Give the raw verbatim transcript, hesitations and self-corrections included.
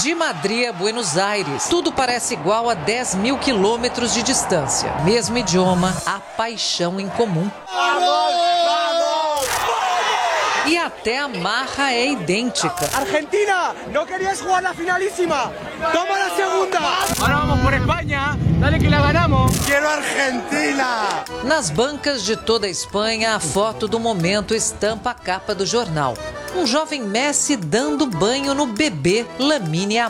De Madrid a Buenos Aires, tudo parece igual a dez mil quilômetros de distância. Mesmo idioma, a paixão em comum. E até a marra é idêntica. Argentina, não querias jogar na finalíssima? Toma a segunda! Agora vamos por Espanha, dale que la ganamos! Quero Argentina! Nas bancas de toda a Espanha, a foto do momento estampa a capa do jornal. Um jovem Messi dando banho no bebê Lamine Yamal.